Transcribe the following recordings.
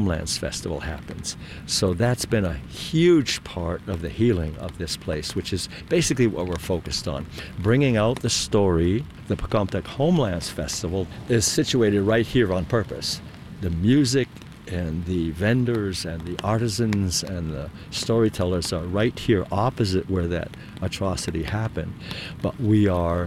Homelands Festival happens. So that's been a huge part of the healing of this place, which is basically what we're focused on. Bringing out the story. The Pocumtuck Homelands Festival is situated right here on purpose. The music and the vendors and the artisans and the storytellers are right here opposite where that atrocity happened. But we are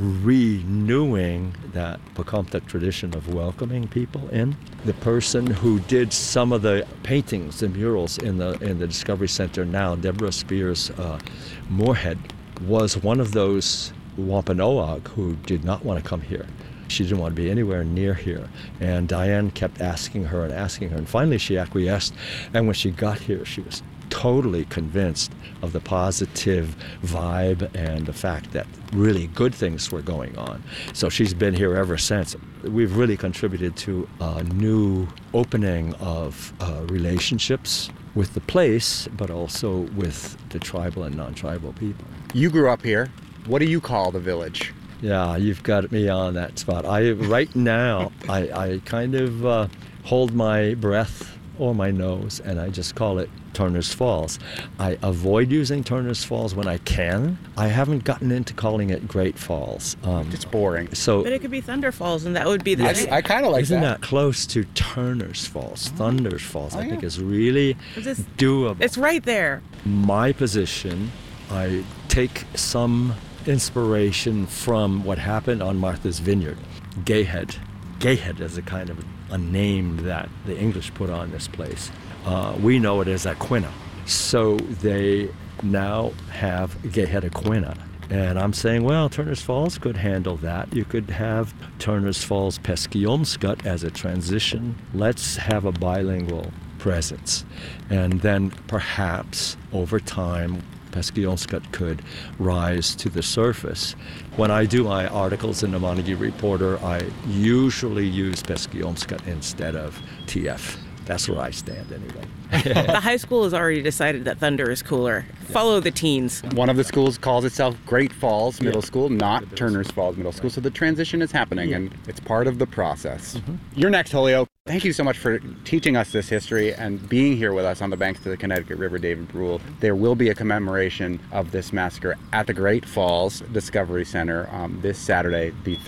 renewing that Pocumtuck tradition of welcoming people in. The person who did some of the paintings, the murals in the Discovery Center now, Deborah Spears Moorhead, was one of those Wampanoag who did not want to come here. She didn't want to be anywhere near here. And Diane kept asking her, and finally she acquiesced. And when she got here, she was totally convinced of the positive vibe and the fact that really good things were going on. So she's been here ever since. We've really contributed to a new opening of relationships with the place, but also with the tribal and non-tribal people. You grew up here. What do you call the village? Yeah, you've got me on that spot. Right now, I kind of hold my breath or my nose, and I just call it Turner's Falls. I avoid using Turner's Falls when I can. I haven't gotten into calling it Great Falls. It's boring. But it could be Thunder Falls, and that would be the same. I kind of like Isn't that close to Turner's Falls? Thunder's Falls, I think, is really doable. It's right there. My position, I take some inspiration from what happened on Martha's Vineyard. Gayhead. Gayhead is a kind of a name that the English put on this place. We know it as Aquinnah. So they now have Gayhead Aquinnah. And I'm saying, well, Turner's Falls could handle that. You could have Turner's Falls Peskiomscut as a transition. Let's have a bilingual presence. And then perhaps over time, Peskiomscut could rise to the surface. When I do my articles in the Montague Reporter, I usually use Peskiomscut instead of TF. That's where I stand anyway. The high school has already decided that Thunder is cooler. Follow the teens. One of the schools calls itself Great Falls Middle School, not Turner's Falls Middle School. So the transition is happening, and it's part of the process. You're next, Holyoke. Thank you so much for teaching us this history and being here with us on the banks of the Connecticut River, David Brule. There will be a commemoration of this massacre at the Great Falls Discovery Center this Saturday, the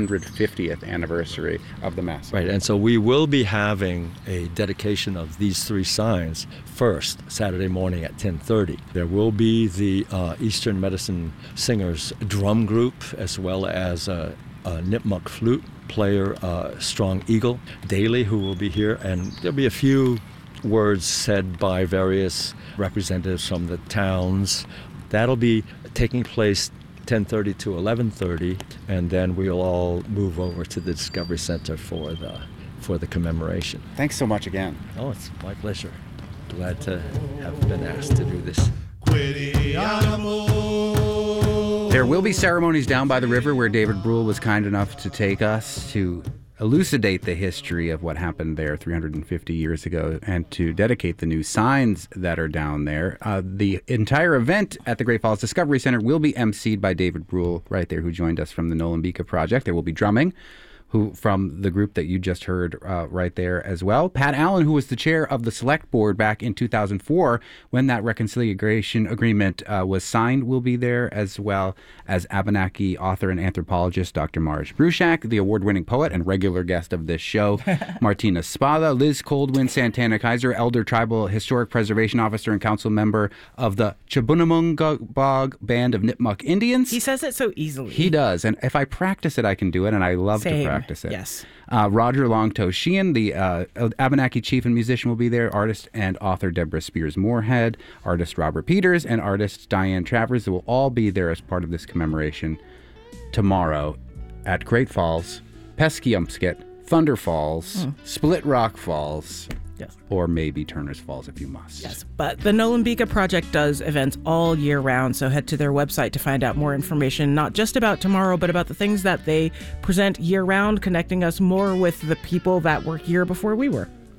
350th anniversary of the massacre. Right, and so we will be having a dedication of these three signs first, Saturday morning at 10:30. There will be the Eastern Medicine Singers drum group, as well as a Nipmuc flute player, Strong Eagle Daly, who will be here, and there'll be a few words said by various representatives from the towns. That'll be taking place 10:30 to 11:30, and then we'll all move over to the Discovery Center for the commemoration. Thanks so much again. Oh, it's my pleasure. Glad to have been asked to do this. There will be ceremonies down by the river where David Brule was kind enough to take us to elucidate the history of what happened there 350 years ago and to dedicate the new signs that are down there. The entire event at the Great Falls Discovery Center will be emceed by David Brule, right there, who joined us from the Nolembika Project. There will be drumming from the group that you just heard right there as well. Pat Allen, who was the chair of the select board back in 2004 when that reconciliation agreement was signed, will be there, as well as Abenaki author and anthropologist Dr. Marge Bruchak, the award-winning poet and regular guest of this show, Martina Spada, Liz Coldwin Santana Kaiser, elder tribal historic preservation officer and council member of the Chibunamungabog Band of Nipmuc Indians. He says it so easily. He does, and if I practice it, I can do it, and I love to practice it. Yes. Roger Longtoe Sheehan, the Abenaki chief and musician, will be there. Artist and author Deborah Spears Moorhead, artist Robert Peters, and artist Diane Travers will all be there as part of this commemoration tomorrow at Great Falls, Peskiomscut, Thunder Falls, Split Rock Falls, or maybe Turner's Falls if you must. Yes, but the Nolembika Project does events all year round, so head to their website to find out more information, not just about tomorrow, but about the things that they present year round, connecting us more with the people that were here before we were.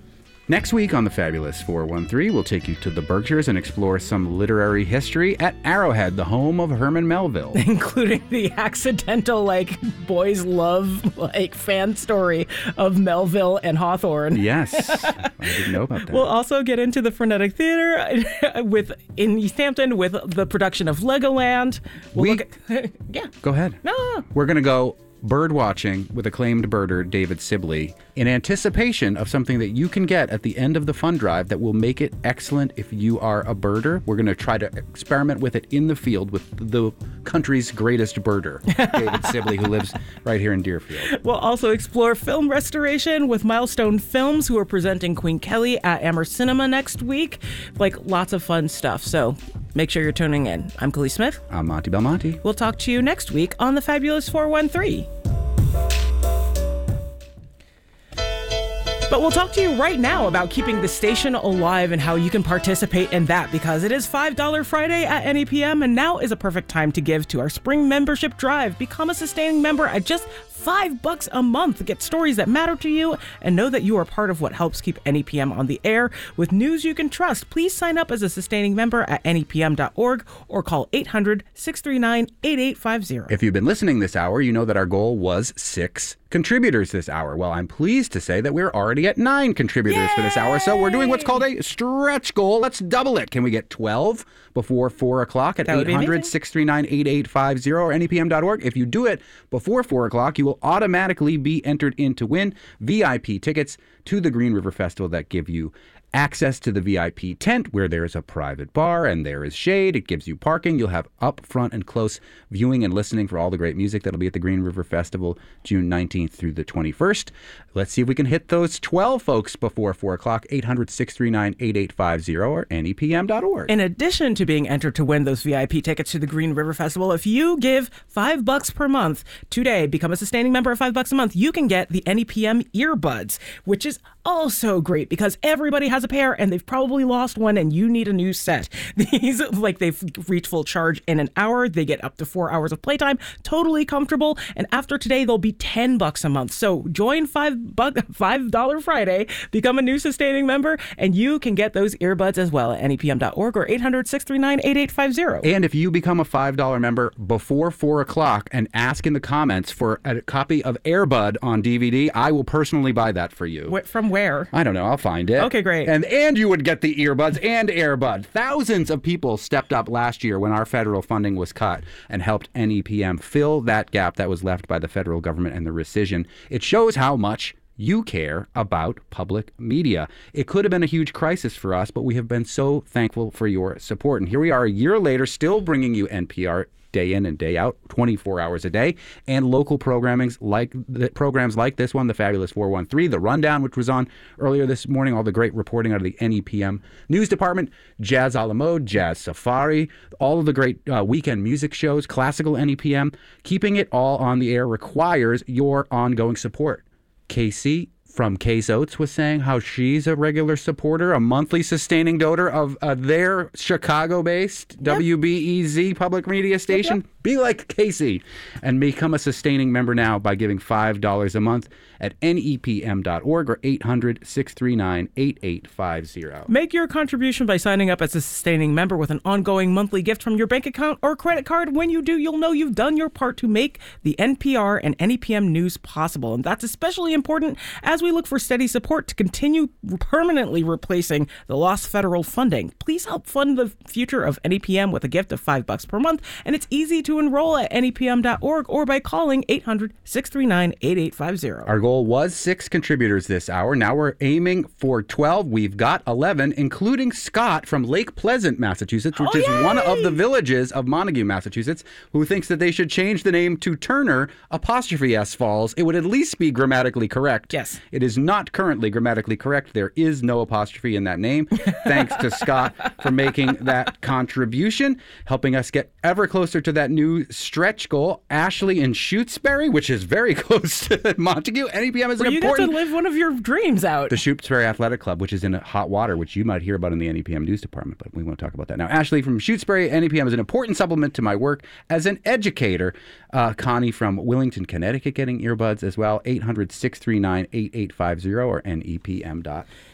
Next week on the Fabulous 413, we'll take you to the Berkshires and explore some literary history at Arrowhead, the home of Herman Melville. Including the accidental, boys love, fan story of Melville and Hawthorne. Yes, I didn't know about that. We'll also get into the Frenetic Theater in East Hampton with the production of Legoland. Yeah. Go ahead. No. We're going to go bird watching with acclaimed birder David Sibley in anticipation of something that you can get at the end of the fund drive that will make it excellent if you are a birder. We're going to try to experiment with it in the field with the country's greatest birder, David Sibley, who lives right here in Deerfield. We'll also explore film restoration with Milestone Films, who are presenting Queen Kelly at Amherst Cinema next week. Lots of fun stuff. So make sure you're tuning in. I'm Khalees Smith. I'm Monty Belmonte. We'll talk to you next week on the Fabulous 413. But we'll talk to you right now about keeping the station alive and how you can participate in that, because it is $5 Friday at NEPM, and now is a perfect time to give to our spring membership drive. Become a sustaining member at just $5 a month. Get stories that matter to you and know that you are part of what helps keep NEPM on the air with news you can trust. Please sign up as a sustaining member at nepm.org or call 800-639-8850. If you've been listening this hour, you know that our goal was 6 contributors this hour. Well, I'm pleased to say that we're already at 9 contributors for this hour. So we're doing what's called a stretch goal. Let's double it. Can we get 12 before 4 o'clock at 800-639-8850 or nepm.org? If you do it before 4 o'clock, you will automatically be entered in to win VIP tickets to the Green River Festival that give you access to the VIP tent where there is a private bar and there is shade. It gives you parking. You'll have up front and close viewing and listening for all the great music that'll be at the Green River Festival June 19th through the 21st. Let's see if we can hit those 12 folks before 4 o'clock. 800-639-8850 or nepm.org. In addition to being entered to win those VIP tickets to the Green River Festival, if you give $5 per month today, become a sustaining member at $5 a month, you can get the NEPM earbuds, which is also great because everybody has a pair and they've probably lost one and you need a new set. These, they've reached full charge in an hour. They get up to 4 hours of playtime, totally comfortable. And after today, they'll be $10 a month. So join $5 Friday, become a new sustaining member, and you can get those earbuds as well at nepm.org or 800-639-8850. And if you become a $5 member before 4 o'clock and ask in the comments for a copy of Air Bud on DVD, I will personally buy that for you. From where? I don't know. I'll find it. Okay, great. And you would get the earbuds and Air Bud. Thousands of people stepped up last year when our federal funding was cut and helped NEPM fill that gap that was left by the federal government and the rescission. It shows how much you care about public media. It could have been a huge crisis for us, but we have been so thankful for your support. And here we are a year later, still bringing you NPR day in and day out, 24 hours a day, and local programs like this one, the Fabulous 413, The Rundown, which was on earlier this morning, all the great reporting out of the NEPM News Department, Jazz a la Mode, Jazz Safari, all of the great weekend music shows, classical NEPM. Keeping it all on the air requires your ongoing support. Casey from Case Oates was saying how she's a regular supporter, a monthly sustaining donor of their Chicago-based WBEZ public media station. Yep. Be like Casey and become a sustaining member now by giving $5 a month at nepm.org or 800-639-8850. Make your contribution by signing up as a sustaining member with an ongoing monthly gift from your bank account or credit card. When you do, you'll know you've done your part to make the NPR and NEPM news possible. And that's especially important as we look for steady support to continue permanently replacing the lost federal funding. Please help fund the future of NEPM with a gift of $5 per month. And it's easy to enroll at nepm.org or by calling 800-639-8850. Our goal was 6 contributors this hour. Now we're aiming for 12. We've got 11, including Scott from Lake Pleasant, Massachusetts, which is one of the villages of Montague, Massachusetts, who thinks that they should change the name to Turner '(S) Falls. It would at least be grammatically correct. Yes. It is not currently grammatically correct. There is no apostrophe in that name. Thanks to Scott for making that contribution, helping us get ever closer to that new stretch goal. Ashley in Shutesbury, which is very close to Montague. NEPM is an important... You get to live one of your dreams out. The Shutesbury Athletic Club, which is in hot water, which you might hear about in the NEPM News Department, but we won't talk about that now. Ashley from Shutesbury, NEPM is an important supplement to my work as an educator. Connie from Willington, Connecticut, getting earbuds as well. 800-639-8850 or nepm.org.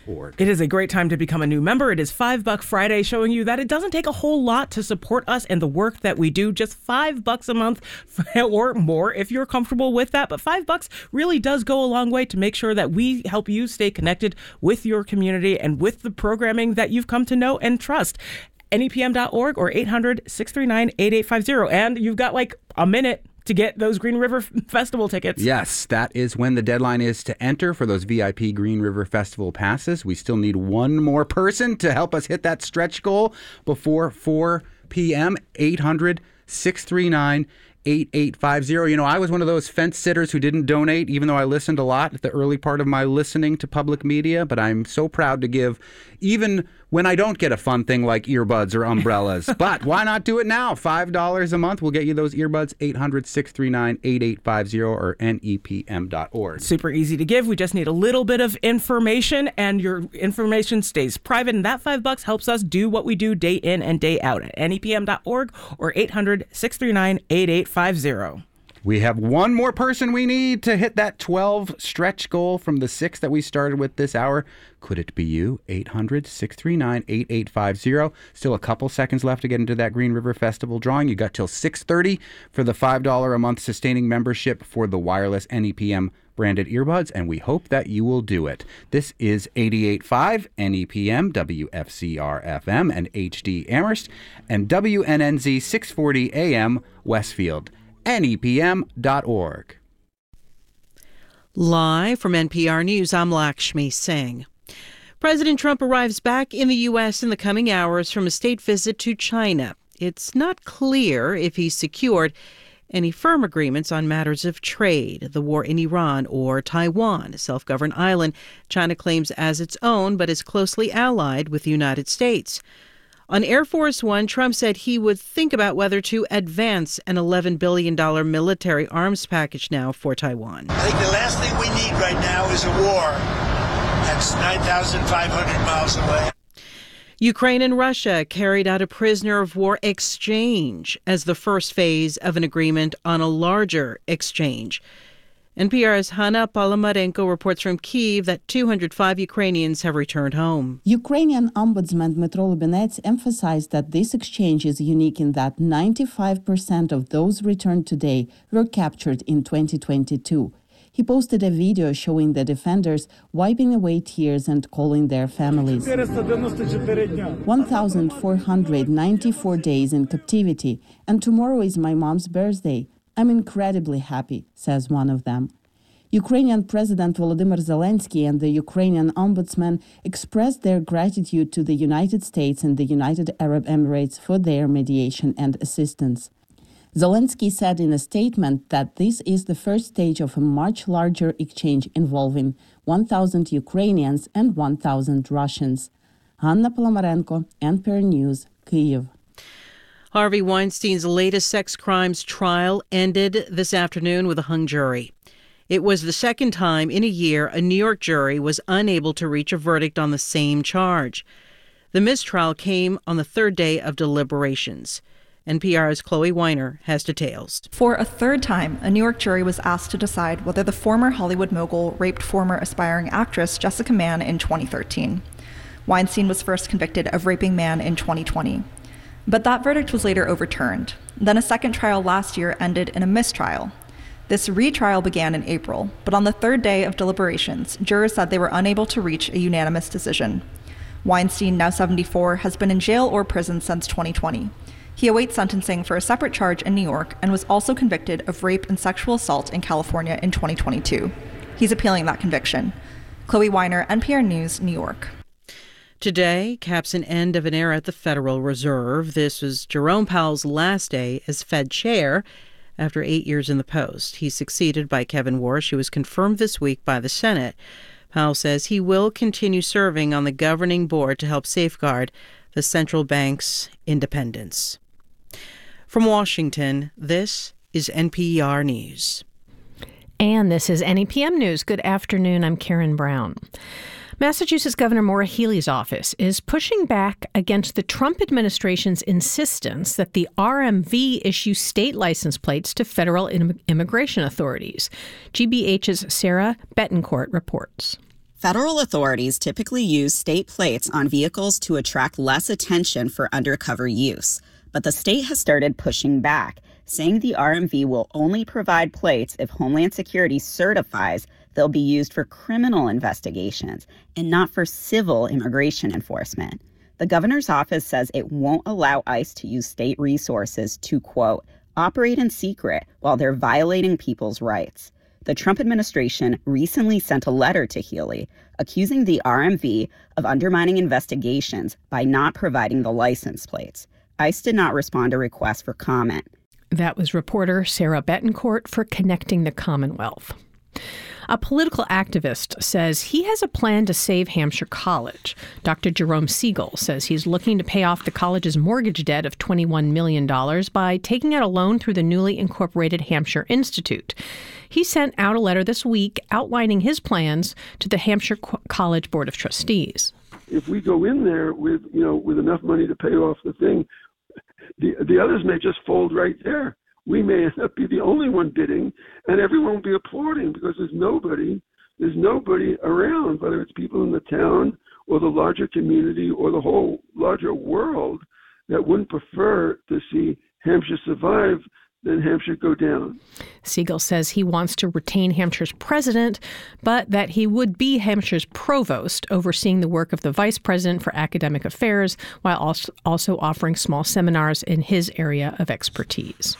npm.org. It is a great time to become a new member. It is $5 Friday, showing you that it doesn't take a whole lot to support us and the work that we do. Just $5 a month or more if you're comfortable with that. But $5 really does go a long way to make sure that we help you stay connected with your community and with the programming that you've come to know and trust. NEPM.org or 800-639-8850. And you've got like a minute to get those Green River Festival tickets. Yes, that is when the deadline is to enter for those VIP Green River Festival passes. We still need one more person to help us hit that stretch goal before 4 p.m. 800-639-8850. You know, I was one of those fence sitters who didn't donate, even though I listened a lot at the early part of my listening to public media. But I'm so proud to give, even when I don't get a fun thing like earbuds or umbrellas. But why not do it now? $5 a month will get you those earbuds. 800-639-8850 or nepm.org. Super easy to give. We just need a little bit of information, and your information stays private. And that $5 helps us do what we do day in and day out at nepm.org or 800-639-8850. We have one more person we need to hit that 12 stretch goal from the 6 that we started with this hour. Could it be you? 800-639-8850. Still a couple seconds left to get into that Green River Festival drawing. You got till 6:30 for the $5 a month sustaining membership for the wireless NEPM branded earbuds, and we hope that you will do it. This is 88.5 NEPM, WFCR FM and HD Amherst, and WNNZ 640 AM Westfield. NEPM.org. Live from NPR News, I'm Lakshmi Singh. President Trump arrives back in the U.S. in the coming hours from a state visit to China. It's not clear if he's secured any firm agreements on matters of trade, the war in Iran, or Taiwan, a self-governed island China claims as its own but is closely allied with the United States. On Air Force One, Trump said he would think about whether to advance an $11 billion military arms package now for Taiwan. I think the last thing we need right now is a war that's 9,500 miles away. Ukraine and Russia carried out a prisoner of war exchange as the first phase of an agreement on a larger exchange. NPR's Hanna Palomarenko reports from Kyiv that 205 Ukrainians have returned home. Ukrainian Ombudsman Dmytro Lubinets emphasized that this exchange is unique in that 95% of those returned today were captured in 2022. He posted a video showing the defenders wiping away tears and calling their families. 1,494 days in captivity, and tomorrow is my mom's birthday. I'm incredibly happy, says one of them. Ukrainian President Volodymyr Zelensky and the Ukrainian Ombudsman expressed their gratitude to the United States and the United Arab Emirates for their mediation and assistance. Zelensky said in a statement that this is the first stage of a much larger exchange involving 1,000 Ukrainians and 1,000 Russians. Hanna Palomarenko, NPR News, Kyiv. Harvey Weinstein's latest sex crimes trial ended this afternoon with a hung jury. It was the second time in a year a New York jury was unable to reach a verdict on the same charge. The mistrial came on the third day of deliberations. NPR's Chloe Weiner has details. For a third time, a New York jury was asked to decide whether the former Hollywood mogul raped former aspiring actress Jessica Mann in 2013. Weinstein was first convicted of raping Mann in 2020. But that verdict was later overturned. Then a second trial last year ended in a mistrial. This retrial began in April, but on the third day of deliberations, jurors said they were unable to reach a unanimous decision. Weinstein, now 74, has been in jail or prison since 2020. He awaits sentencing for a separate charge in New York and was also convicted of rape and sexual assault in California in 2022. He's appealing that conviction. Chloe Weiner, NPR News, New York. Today caps an end of an era at the Federal Reserve. This was Jerome Powell's last day as Fed chair after 8 years in the post. He's succeeded by Kevin Warsh, who was confirmed this week by the Senate. Powell says he will continue serving on the governing board to help safeguard the central bank's independence. From Washington, this is NPR News. And this is NEPM News. Good afternoon. I'm Karen Brown. Massachusetts Governor Maura Healey's office is pushing back against the Trump administration's insistence that the RMV issue state license plates to federal immigration authorities. GBH's Sarah Betancourt reports. Federal authorities typically use state plates on vehicles to attract less attention for undercover use. But the state has started pushing back, saying the RMV will only provide plates if Homeland Security certifies they'll be used for criminal investigations and not for civil immigration enforcement. The governor's office says it won't allow ICE to use state resources to, quote, operate in secret while they're violating people's rights. The Trump administration recently sent a letter to Healy accusing the RMV of undermining investigations by not providing the license plates. ICE did not respond to requests for comment. That was reporter Sarah Betancourt for Connecting the Commonwealth. A political activist says he has a plan to save Hampshire College. Dr. Jerome Siegel says he's looking to pay off the college's mortgage debt of $21 million by taking out a loan through the newly incorporated Hampshire Institute. He sent out a letter this week outlining his plans to the Hampshire College Board of Trustees. If we go in there with enough money to pay off the thing, the others may just fold right there. We may not be the only one bidding, and everyone will be applauding because there's nobody around, whether it's people in the town or the larger community or the whole larger world, that wouldn't prefer to see Hampshire survive than Hampshire go down. Siegel says he wants to retain Hampshire's president, but that he would be Hampshire's provost, overseeing the work of the vice president for academic affairs, while also offering small seminars in his area of expertise.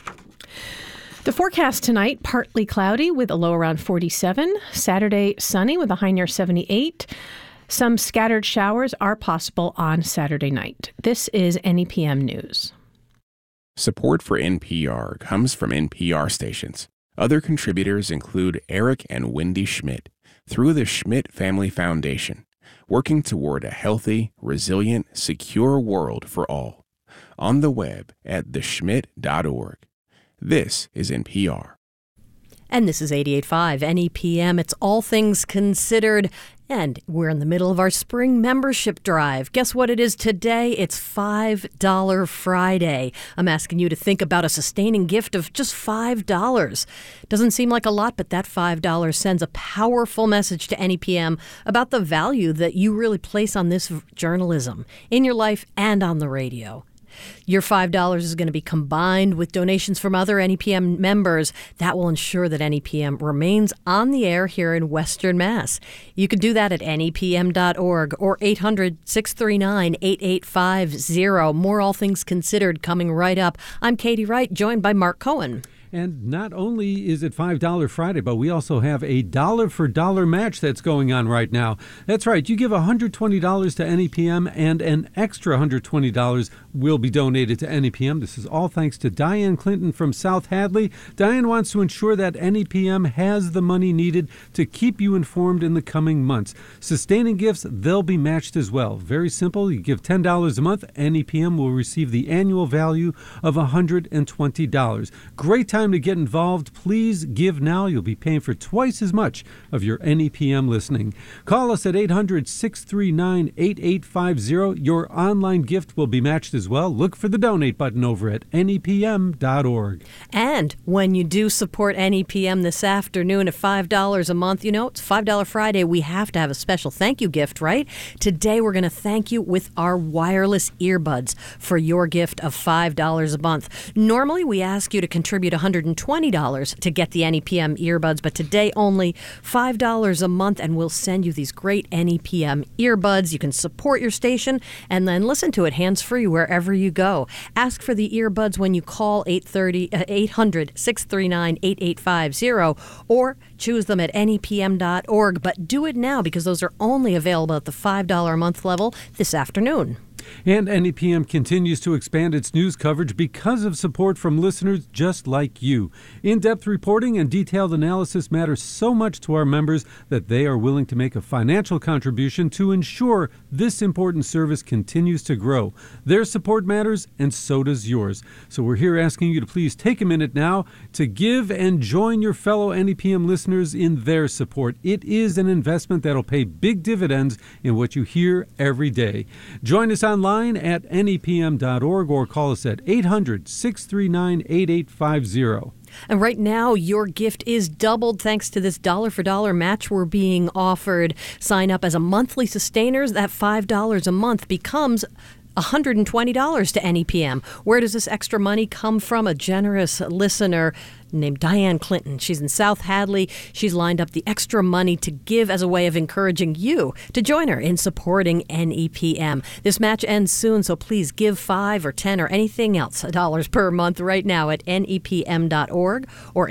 The forecast tonight, partly cloudy with a low around 47. Saturday, sunny with a high near 78. Some scattered showers are possible on Saturday night. This is NEPM News. Support for NPR comes from NPR stations. Other contributors include Eric and Wendy Schmidt through the Schmidt Family Foundation, working toward a healthy, resilient, secure world for all. On the web at theschmidt.org. This is NPR. And this is 88.5 NEPM. It's All Things Considered. And we're in the middle of our spring membership drive. Guess what it is today? It's $5 Friday. I'm asking you to think about a sustaining gift of just $5. Doesn't seem like a lot, but that $5 sends a powerful message to NEPM about the value that you really place on this journalism in your life and on the radio. Your $5 is going to be combined with donations from other NEPM members. That will ensure that NEPM remains on the air here in Western Mass. You can do that at NEPM.org or 800-639-8850. More All Things Considered coming right up. I'm Katie Wright, joined by Mark Cohen. And not only is it $5 Friday, but we also have a dollar-for-dollar match that's going on right now. That's right. You give $120 to NEPM, and an extra $120 will be donated to NEPM. This is all thanks to Diane Clinton from South Hadley. Diane wants to ensure that NEPM has the money needed to keep you informed in the coming months. Sustaining gifts, they'll be matched as well. Very simple. You give $10 a month, NEPM will receive the annual value of $120. Great time to get involved. Please give now. You'll be paying for twice as much of your NEPM listening. Call us at 800-639-8850. Your online gift will be matched as well. Look for the donate button over at NEPM.org. And when you do support NEPM this afternoon at $5 a month, you know, it's $5 Friday. We have to have a special thank you gift, right? Today we're going to thank you with our wireless earbuds for your gift of $5 a month. Normally we ask you to contribute $120 to get the NEPM earbuds, but today only $5 a month, and we'll send you these great NEPM earbuds. You can support your station and then listen to it hands-free wherever you go. Ask for the earbuds when you call 800-639-8850 or choose them at NEPM.org, but do it now because those are only available at the $5 a month level this afternoon. And NEPM continues to expand its news coverage because of support from listeners just like you. In-depth reporting and detailed analysis matter so much to our members that they are willing to make a financial contribution to ensure this important service continues to grow. Their support matters, and so does yours. So we're here asking you to please take a minute now to give and join your fellow NEPM listeners in their support. It is an investment that'll pay big dividends in what you hear every day. Join us online at NEPM.org or call us at 800-639-8850. And right now, your gift is doubled thanks to this dollar-for-dollar match we're being offered. Sign up as a monthly sustainer. That $5 a month becomes $120 to NEPM. Where does this extra money come from? A generous listener named Diane Clinton. She's in South Hadley. She's lined up the extra money to give as a way of encouraging you to join her in supporting NEPM. This match ends soon, so please give $5 or $10 or anything else dollars per month right now at nepm.org or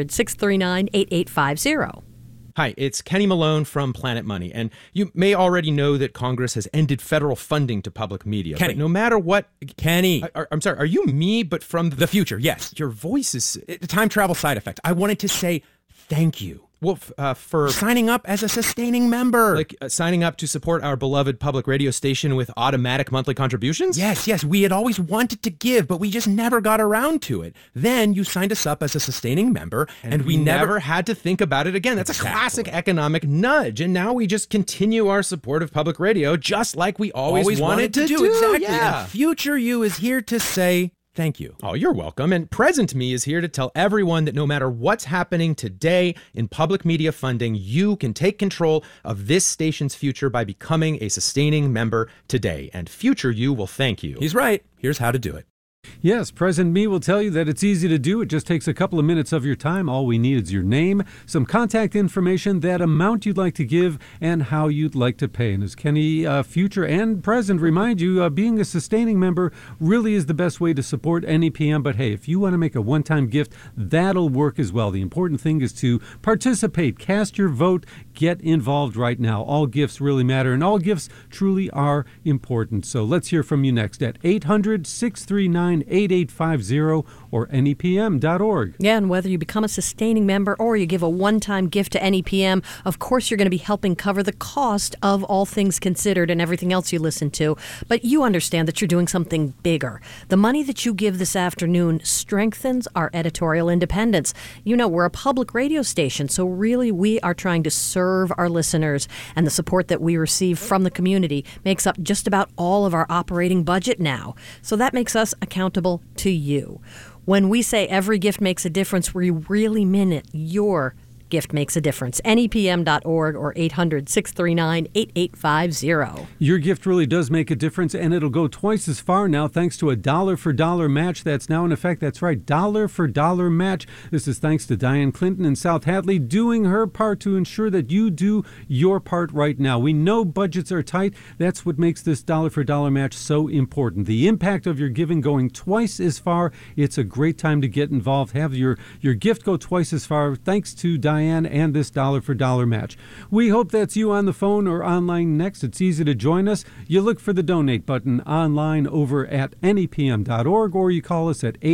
800-639-8850. Hi, it's Kenny Malone from Planet Money, and you may already know that Congress has ended federal funding to public media. Kenny. But no matter what... Kenny. I'm sorry, are you me, but from The future, yes. Your voice is... Time travel side effect. I wanted to say thank you. Well, for signing up as a sustaining member. Like signing up to support our beloved public radio station with automatic monthly contributions? Yes. We had always wanted to give, but we just never got around to it. Then you signed us up as a sustaining member, and we never had to think about it again. That's a classic economic nudge. And now we just continue our support of public radio just like we always wanted to do. Exactly. Yeah. And future you is here to say... thank you. Oh, you're welcome. And present me is here to tell everyone that no matter what's happening today in public media funding, you can take control of this station's future by becoming a sustaining member today. And future you will thank you. He's right. Here's how to do it. Yes, Present Me will tell you that it's easy to do. It just takes a couple of minutes of your time. All we need is your name, some contact information, that amount you'd like to give, and how you'd like to pay. And as Kenny, future and present, remind you, being a sustaining member really is the best way to support NEPM. But hey, if you want to make a one-time gift, that'll work as well. The important thing is to participate, cast your vote, get involved right now. All gifts really matter, and all gifts truly are important. So let's hear from you next at 800-639-8850 or nepm.org. Yeah, and whether you become a sustaining member or you give a one-time gift to NEPM, of course you're going to be helping cover the cost of All Things Considered and everything else you listen to. But you understand that you're doing something bigger. The money that you give this afternoon strengthens our editorial independence. You know, we're a public radio station, so really we are trying to serve our listeners, and the support that we receive from the community makes up just about all of our operating budget now. So that makes us accountable to you. When we say every gift makes a difference, we really mean it. Your gift makes a difference. NEPM.org or 800-639-8850. Your gift really does make a difference, and it'll go twice as far now thanks to a dollar-for-dollar match that's now in effect. That's right, dollar-for-dollar match. This is thanks to Diane Clinton in South Hadley doing her part to ensure that you do your part right now. We know budgets are tight. That's what makes this dollar-for-dollar match so important. The impact of your giving going twice as far. It's a great time to get involved. Have your gift go twice as far thanks to Diane and this dollar-for-dollar match. We hope that's you on the phone or online next. It's easy to join us. You look for the donate button online over at nepm.org, or you call us at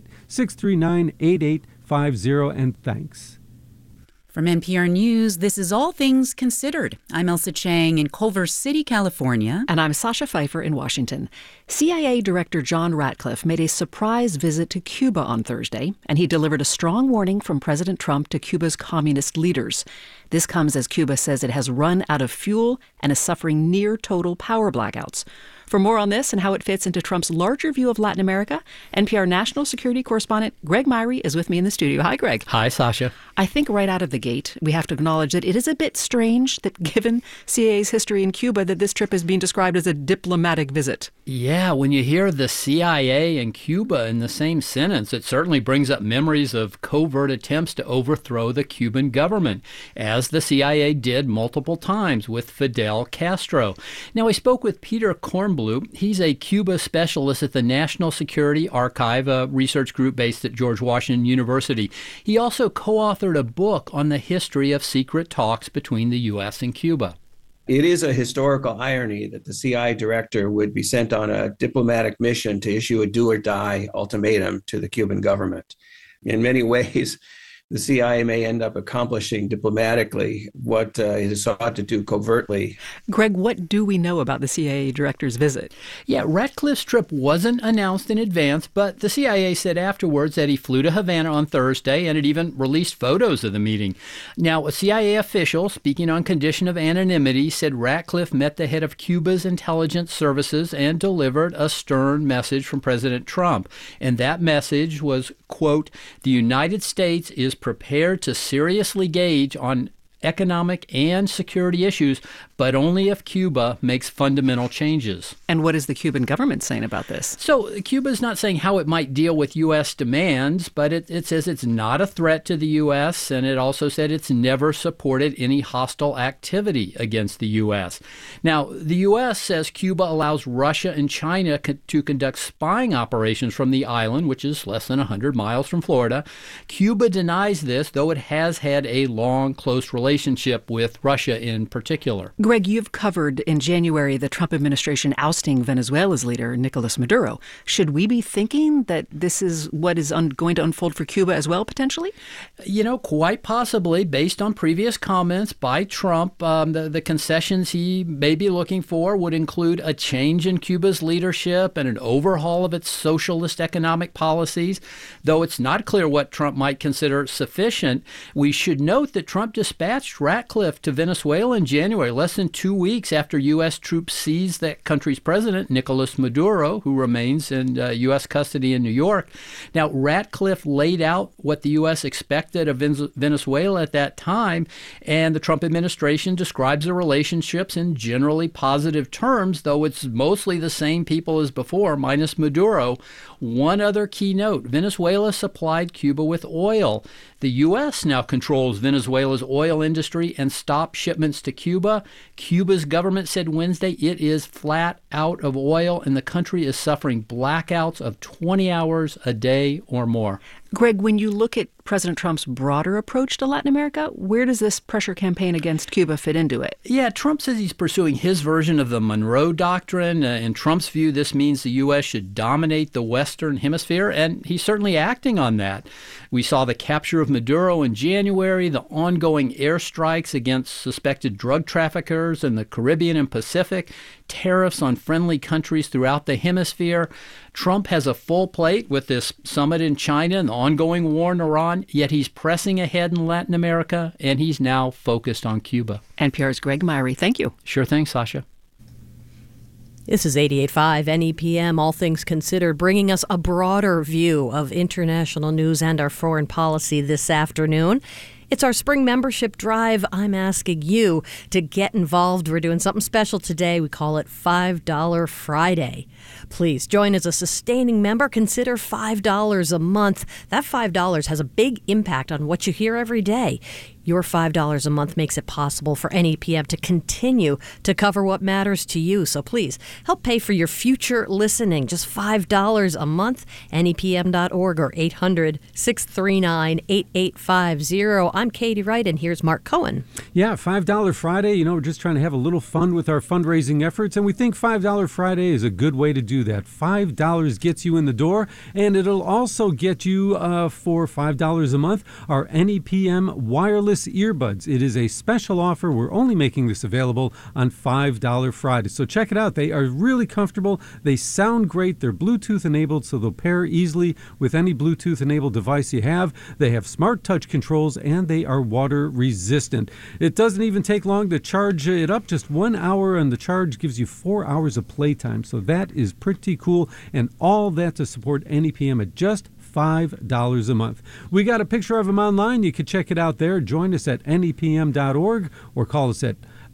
888-639-8850, and thanks. From NPR News, this is All Things Considered. I'm Elsa Chang in Culver City, California. And I'm Sasha Pfeiffer in Washington. CIA Director John Ratcliffe made a surprise visit to Cuba on Thursday, and he delivered a strong warning from President Trump to Cuba's communist leaders. This comes as Cuba says it has run out of fuel and is suffering near total power blackouts. For more on this and how it fits into Trump's larger view of Latin America, NPR national security correspondent Greg Myrie is with me in the studio. Hi, Greg. Hi, Sasha. I think right out of the gate, we have to acknowledge that it is a bit strange that given CIA's history in Cuba, that this trip is being described as a diplomatic visit. Yeah, when you hear the CIA and Cuba in the same sentence, it certainly brings up memories of covert attempts to overthrow the Cuban government, as the CIA did multiple times with Fidel Castro. Now, I spoke with Peter Kornblum. He's a Cuba specialist at the National Security Archive, a research group based at George Washington University. He also co-authored a book on the history of secret talks between the U.S. and Cuba. It is a historical irony that the CIA director would be sent on a diplomatic mission to issue a do-or-die ultimatum to the Cuban government. In many ways, the CIA may end up accomplishing diplomatically what it has sought to do covertly. Greg, what do we know about the CIA director's visit? Yeah, Ratcliffe's trip wasn't announced in advance, but the CIA said afterwards that he flew to Havana on Thursday, and it even released photos of the meeting. Now, a CIA official, speaking on condition of anonymity, said Ratcliffe met the head of Cuba's intelligence services and delivered a stern message from President Trump. And that message was, quote, "The United States is prepared to seriously engage on economic and security issues, but only if Cuba makes fundamental changes." And what is the Cuban government saying about this? So Cuba's not saying how it might deal with U.S. demands, but it says it's not a threat to the U.S., and it also said it's never supported any hostile activity against the U.S. Now, the U.S. says Cuba allows Russia and China to conduct spying operations from the island, which is less than 100 miles from Florida. Cuba denies this, though it has had a long, close relationship with Russia in particular. Greg, you've covered in January the Trump administration ousting Venezuela's leader, Nicolas Maduro. Should we be thinking that this is what is going to unfold for Cuba as well, potentially? You know, quite possibly, based on previous comments by Trump. The concessions he may be looking for would include a change in Cuba's leadership and an overhaul of its socialist economic policies. Though it's not clear what Trump might consider sufficient, we should note that Trump dispatched Ratcliffe to Venezuela in January, less than 2 weeks after U.S. troops seized that country's president, Nicolas Maduro, who remains in U.S. custody in New York. Now, Ratcliffe laid out what the U.S. expected of Venezuela at that time, and the Trump administration describes the relationships in generally positive terms, though it's mostly the same people as before, minus Maduro. One other key note, Venezuela supplied Cuba with oil. The U.S. now controls Venezuela's oil industry and stopped shipments to Cuba. Cuba's government said Wednesday it is flat out of oil, and the country is suffering blackouts of 20 hours a day or more. Greg, when you look at President Trump's broader approach to Latin America, where does this pressure campaign against Cuba fit into it? Yeah, Trump says he's pursuing his version of the Monroe Doctrine. In Trump's view, this means the U.S. should dominate the Western Hemisphere, and he's certainly acting on that. We saw the capture of Maduro in January, the ongoing airstrikes against suspected drug traffickers in the Caribbean and Pacific, tariffs on friendly countries throughout the hemisphere. Trump has a full plate with this summit in China and the ongoing war in Iran, yet he's pressing ahead in Latin America, and he's now focused on Cuba. NPR's Greg Myrie, thank you. Sure thing, Sasha. This is 88.5 NEPM, All Things Considered, bringing us a broader view of international news and our foreign policy this afternoon. It's our spring membership drive. I'm asking you to get involved. We're doing something special today. We call it $5 Friday. Please join as a sustaining member. Consider $5 a month. That $5 has a big impact on what you hear every day. Your $5 a month makes it possible for NEPM to continue to cover what matters to you. So please help pay for your future listening. Just $5 a month. NEPM.org or 800-639-8850. I'm Katie Wright, and here's Mark Cohen. Yeah, $5 Friday. You know, we're just trying to have a little fun with our fundraising efforts, and we think $5 Friday is a good way to do that. $5 gets you in the door, and it'll also get you for $5 a month our NEPM wireless earbuds. It is a special offer. We're only making this available on $5 Friday. So check it out. They are really comfortable. They sound great. They're Bluetooth enabled, so they'll pair easily with any Bluetooth enabled device you have. They have smart touch controls, and they are water resistant. It doesn't even take long to charge it up. Just 1 hour, and the charge gives you 4 hours of playtime. So that is pretty cool. And all that to support NEPM at just $5 a month. We got a picture of them online. You can check it out there. Join us at nepm.org or call us at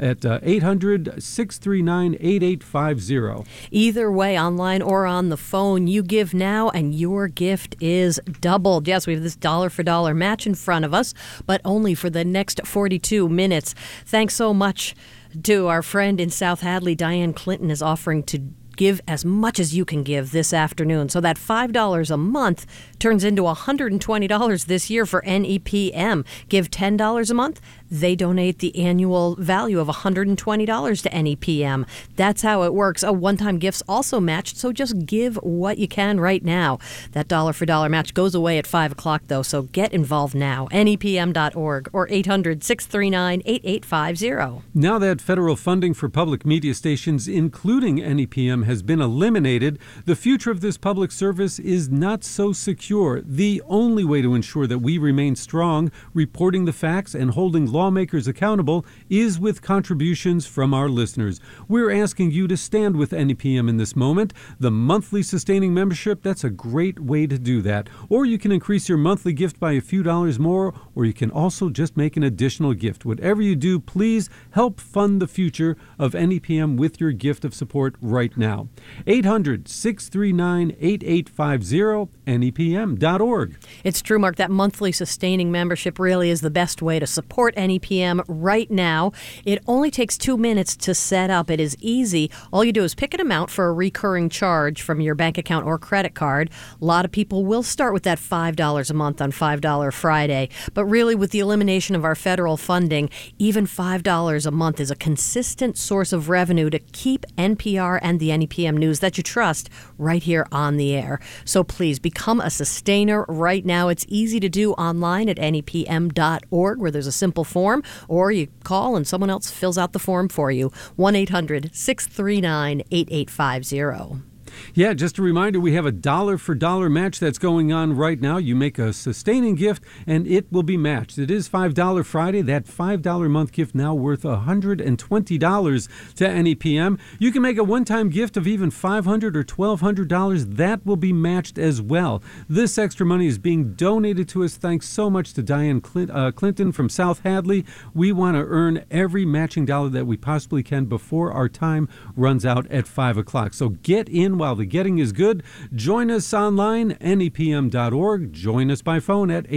800-639-8850. Either way, online or on the phone, you give now and your gift is doubled. Yes, we have this dollar for dollar match in front of us, but only for the next 42 minutes. Thanks so much to our friend in South Hadley. Diane Clinton is offering to give as much as you can give this afternoon. So that $5 a month turns into $120 this year for NEPM. Give $10 a month, they donate the annual value of $120 to NEPM. That's how it works. A one-time gift's also matched, so just give what you can right now. That dollar-for-dollar match goes away at 5 o'clock, though, so get involved now. NEPM.org or 800-639-8850. Now that federal funding for public media stations, including NEPM, has been eliminated, the future of this public service is not so secure. The only way to ensure that we remain strong, reporting the facts and holding lawmakers accountable, is with contributions from our listeners. We're asking you to stand with NEPM in this moment. The monthly sustaining membership, that's a great way to do that. Or you can increase your monthly gift by a few dollars more, or you can also just make an additional gift. Whatever you do, please help fund the future of NEPM with your gift of support right now. 800-639-8850, NEPM.org. It's true, Mark. That monthly sustaining membership really is the best way to support NEPM right now. It only takes 2 minutes to set up. It is easy. All you do is pick an amount for a recurring charge from your bank account or credit card. A lot of people will start with that $5 a month on $5 Friday. But really, with the elimination of our federal funding, even $5 a month is a consistent source of revenue to keep NPR and the NEPM news that you trust right here on the air. So please become a sustainer right now. It's easy to do online at NEPM.org, where there's a simple form, or you call and someone else fills out the form for you. 1-800-639-8850. Yeah, just a reminder, we have a dollar-for-dollar match that's going on right now. You make a sustaining gift, and it will be matched. It is $5 Friday. That $5 month gift now worth $120 to NEPM. You can make a one-time gift of even $500 or $1,200. That will be matched as well. This extra money is being donated to us. Thanks so much to Diane Clinton from South Hadley. We want to earn every matching dollar that we possibly can before our time runs out at 5 o'clock. So get in while the getting is good. Join us online, NEPM.org. Join us by phone at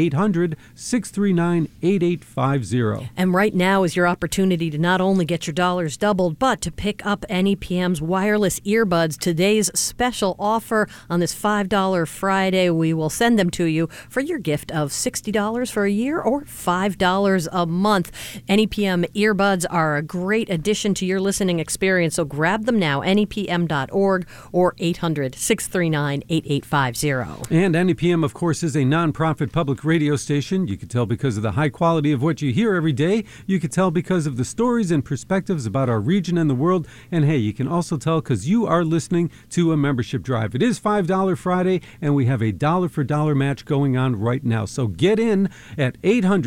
800-639-8850. And right now is your opportunity to not only get your dollars doubled, but to pick up NEPM's wireless earbuds. Today's special offer on this $5 Friday, we will send them to you for your gift of $60 for a year or $5 a month. NEPM earbuds are a great addition to your listening experience, so grab them now, NEPM.org or 800-639-8850. And NEPM, of course, is a nonprofit public radio station. You can tell because of the high quality of what you hear every day. You can tell because of the stories and perspectives about our region and the world. And hey, you can also tell because you are listening to a membership drive. It is $5 Friday, and we have a dollar-for-dollar match going on right now. So get in at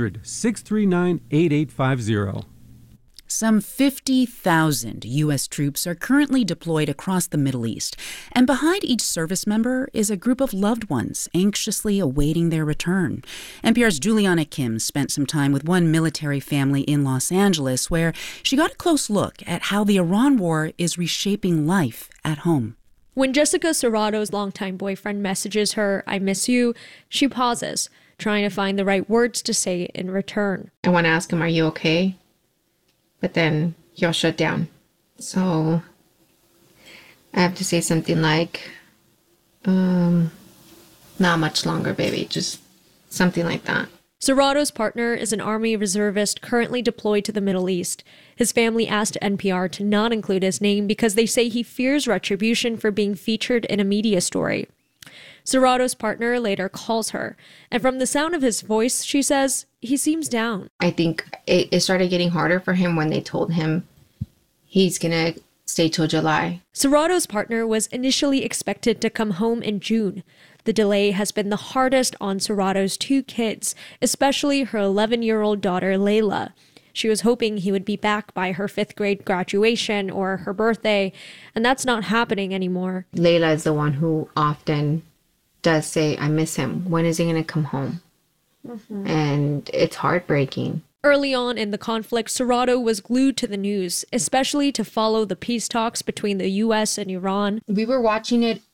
800-639-8850. Some 50,000 U.S. troops are currently deployed across the Middle East, and behind each service member is a group of loved ones anxiously awaiting their return. NPR's Juliana Kim spent some time with one military family in Los Angeles, where she got a close look at how the Iran war is reshaping life at home. When Jessica Serrato's longtime boyfriend messages her, "I miss you," she pauses, trying to find the right words to say in return. I want to ask him, "Are you okay?" But then he'll shut down. So I have to say something like, not much longer, baby. Just something like that. Serrato's partner is an Army reservist currently deployed to the Middle East. His family asked NPR to not include his name because they say he fears retribution for being featured in a media story. Serrato's partner later calls her, and from the sound of his voice, she says, he seems down. I think it started getting harder for him when they told him he's going to stay till July. Serrato's partner was initially expected to come home in June. The delay has been the hardest on Serrato's two kids, especially her 11-year-old daughter, Layla. She was hoping he would be back by her 5th grade graduation or her birthday, and that's not happening anymore. Layla is the one who often does say, "I miss him. When is he going to come home?" Mm-hmm. And it's heartbreaking. Early on in the conflict, Serrato was glued to the news, especially to follow the peace talks between the U.S. and Iran. We were watching it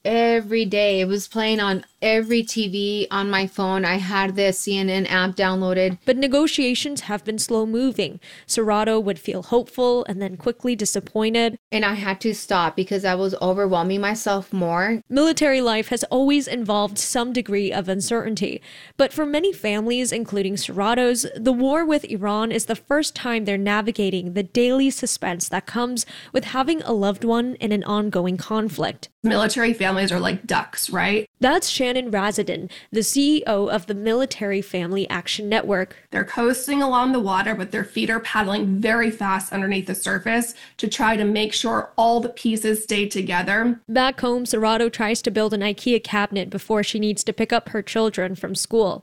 every day. It was playing on every TV on my phone. I had the CNN app downloaded. But negotiations have been slow moving. Serrato would feel hopeful and then quickly disappointed. And I had to stop because I was overwhelming myself more. Military life has always involved some degree of uncertainty. But for many families, including Serrato's, the war with Iran is the first time they're navigating the daily suspense that comes with having a loved one in an ongoing conflict. Military families are like ducks, right? That's Shannon Razadin, the CEO of the Military Family Action Network. They're coasting along the water, but their feet are paddling very fast underneath the surface to try to make sure all the pieces stay together. Back home, Serrato tries to build an IKEA cabinet before she needs to pick up her children from school.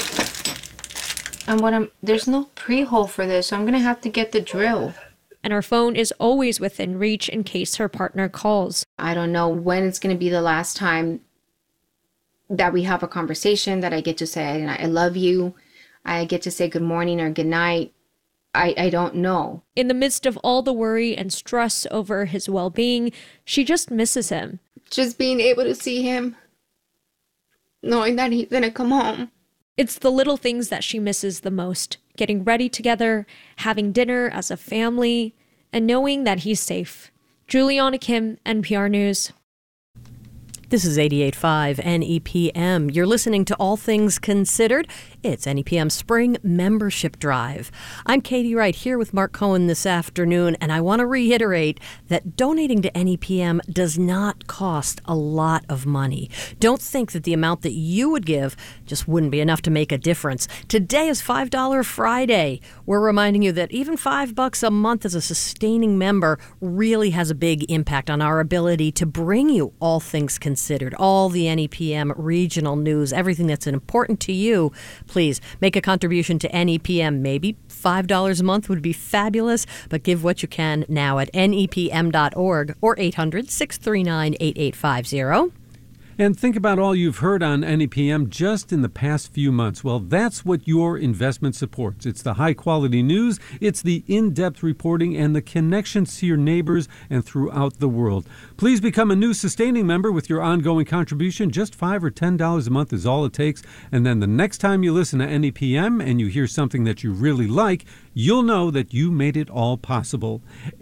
And there's no pre-hole for this, so I'm gonna have to get the drill. And her phone is always within reach in case her partner calls. I don't know when it's gonna be the last time that we have a conversation, that I get to say, I love you. I get to say good morning or good night. I don't know. In the midst of all the worry and stress over his well-being, she just misses him. Just being able to see him, knowing that he's gonna come home. It's the little things that she misses the most. Getting ready together, having dinner as a family, and knowing that he's safe. Juliana Kim, NPR News. This is 88.5 NEPM. You're listening to All Things Considered. It's NEPM Spring Membership Drive. I'm Katie Wright here with Mark Cohen this afternoon, and I want to reiterate that donating to NEPM does not cost a lot of money. Don't think that the amount that you would give just wouldn't be enough to make a difference. Today is $5 Friday. We're reminding you that even $5 a month as a sustaining member really has a big impact on our ability to bring you All Things Considered, all the NEPM regional news, everything that's important to you. Please make a contribution to NEPM. Maybe $5 a month would be fabulous, but give what you can now at nepm.org or 800-639-8850. And think about all you've heard on NEPM just in the past few months. Well, that's what your investment supports. It's the high-quality news, it's the in-depth reporting, and the connections to your neighbors and throughout the world. Please become a new sustaining member with your ongoing contribution. Just $5 or $10 a month is all it takes. And then the next time you listen to NEPM and you hear something that you really like, you'll know that you made it all possible.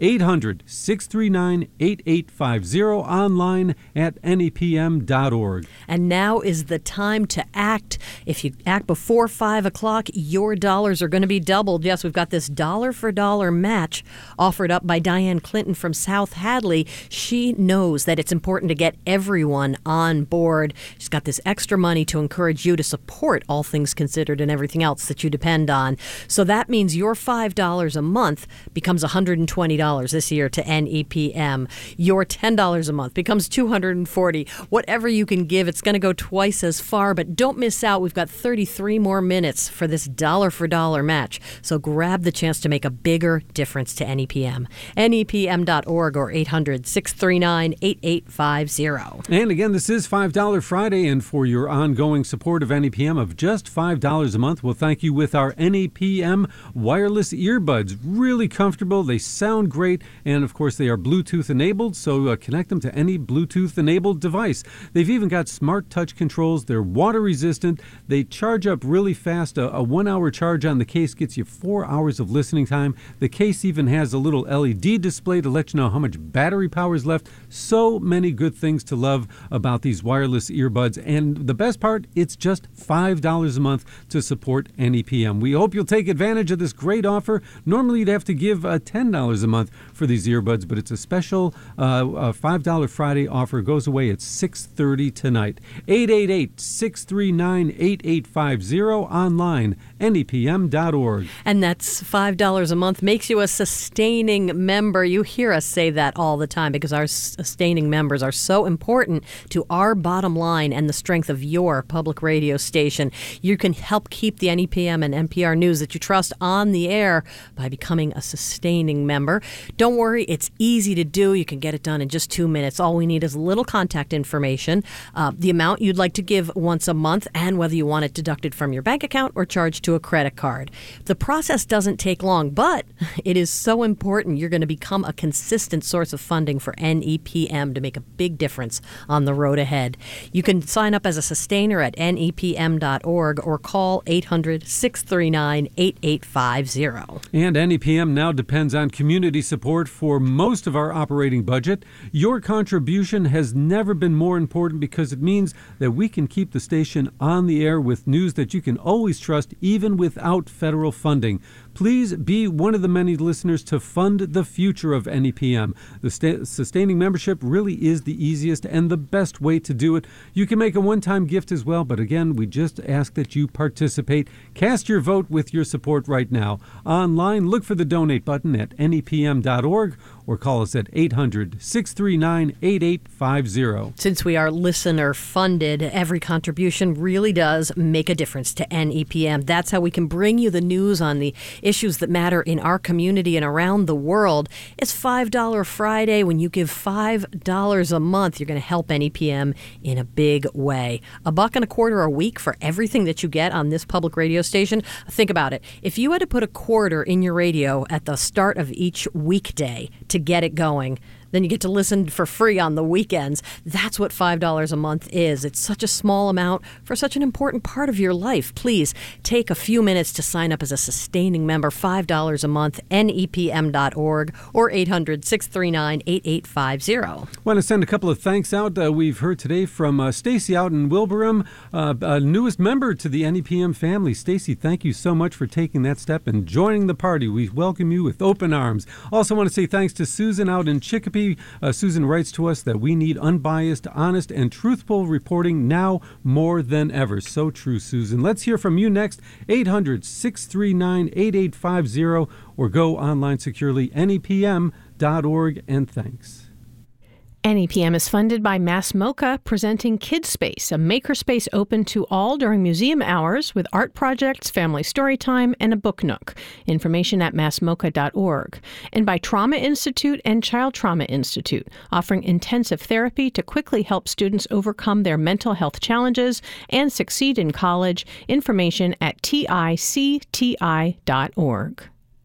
800-639-8850, online at nepm.org. And now is the time to act. If you act before 5 o'clock, your dollars are going to be doubled. Yes, we've got this dollar-for-dollar match offered up by Diane Clinton from South Hadley. She knows that it's important to get everyone on board. She's got this extra money to encourage you to support All Things Considered and everything else that you depend on. So that means your $5 a month becomes $120 this year to NEPM. Your $10 a month becomes $240. Whatever you can give, it's going to go twice as far, but don't miss out. We've got 33 more minutes for this dollar-for-dollar match. So grab the chance to make a bigger difference to NEPM. NEPM.org or 800-639-8850. And again, this is $5 Friday, and for your ongoing support of NEPM of just $5 a month, we'll thank you with our NEPM wireless earbuds. Really comfortable, they sound great, and of course they are Bluetooth enabled, so connect them to any Bluetooth enabled device. They've even got smart touch controls. They're water resistant. They charge up really fast. A 1 hour charge on the case gets you 4 hours of listening time. The case even has a little LED display to let you know how much battery power is left. So many good things to love about these wireless earbuds. And the best part, it's just $5 a month to support NEPM. We hope you'll take advantage of this great offer. Normally you'd have to give $10 a month for these earbuds, but it's a special $5 Friday offer. It goes away at 6:30 tonight. 888-639-8850, online, nepm.org. And that's $5 a month. Makes you a sustaining member. You hear us say that all the time because our sustaining members are so important to our bottom line and the strength of your public radio station. You can help keep the NEPM and NPR news that you trust on the the air by becoming a sustaining member. Don't worry, it's easy to do. You can get it done in just 2 minutes. All we need is a little contact information, the amount you'd like to give once a month, and whether you want it deducted from your bank account or charged to a credit card. The process doesn't take long, but it is so important. You're going to become a consistent source of funding for NEPM to make a big difference on the road ahead. You can sign up as a sustainer at nepm.org or call 800-639-8850. And NEPM now depends on community support for most of our operating budget. Your contribution has never been more important because it means that we can keep the station on the air with news that you can always trust, even without federal funding. Please be one of the many listeners to fund the future of NEPM. The sustaining membership really is the easiest and the best way to do it. You can make a one-time gift as well, but again, we just ask that you participate. Cast your vote with your support right now. Online, look for the donate button at nepm.org or call us at 800-639-8850. Since we are listener funded, every contribution really does make a difference to NEPM. That's how we can bring you the news on the issues that matter in our community and around the world. It's $5 Friday. When you give $5 a month, you're going to help NEPM in a big way. $1.25 a week for everything that you get on this public radio station. Think about it. If you had to put a quarter in your radio at the start of each weekday to get it going, then you get to listen for free on the weekends. That's what $5 a month is. It's such a small amount for such an important part of your life. Please take a few minutes to sign up as a sustaining member. $5 a month, nepm.org or 800-639-8850. I want to send a couple of thanks out. We've heard today from Stacy out in Wilbraham, newest member to the NEPM family. Stacy, thank you so much for taking that step and joining the party. We welcome you with open arms. Also want to say thanks to Susan out in Chicopee. Susan writes to us that we need unbiased, honest, and truthful reporting now more than ever. So true, Susan. Let's hear from you next. 800-639-8850 or go online securely, nepm.org, and thanks. NEPM is funded by Mass MoCA, presenting KidSpace, a makerspace open to all during museum hours with art projects, family story time, and a book nook. Information at massmoca.org. And by Trauma Institute and Child Trauma Institute, offering intensive therapy to quickly help students overcome their mental health challenges and succeed in college. Information at ticti.org.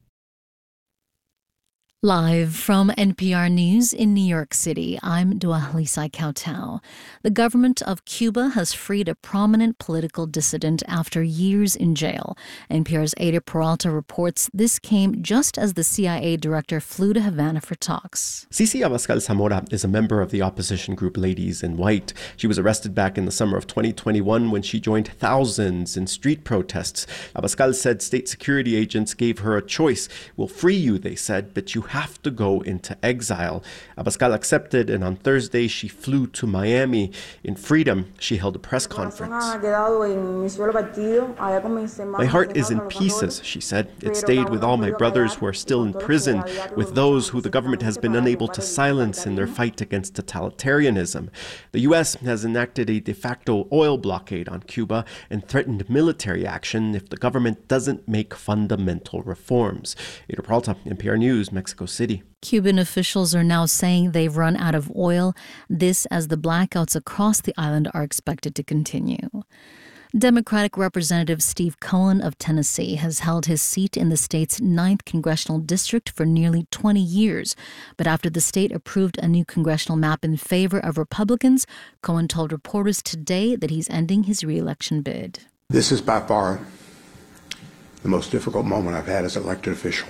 Live from NPR News in New York City, I'm Dua-Lisa Kautal. The government of Cuba has freed a prominent political dissident after years in jail. NPR's Ada Peralta reports this came just as the CIA director flew to Havana for talks. Cici Abascal Zamora is a member of the opposition group Ladies in White. She was arrested back in the summer of 2021 when she joined thousands in street protests. Abascal said state security agents gave her a choice. We'll free you, they said, but you have to go into exile. Abascal accepted, and on Thursday she flew to Miami. In freedom, she held a press conference. My heart is in pieces, she said. It stayed with all my brothers who are still in prison, with those who the government has been unable to silence in their fight against totalitarianism. The U.S. has enacted a de facto oil blockade on Cuba and threatened military action if the government doesn't make fundamental reforms. Ada Peralta, NPR News, Mexico City. Cuban officials are now saying they've run out of oil, this as the blackouts across the island are expected to continue. Democratic Representative Steve Cohen of Tennessee has held his seat in the state's 9th congressional district for nearly 20 years. But after the state approved a new congressional map in favor of Republicans, Cohen told reporters today that he's ending his re-election bid. This is by far the most difficult moment I've had as an elected official.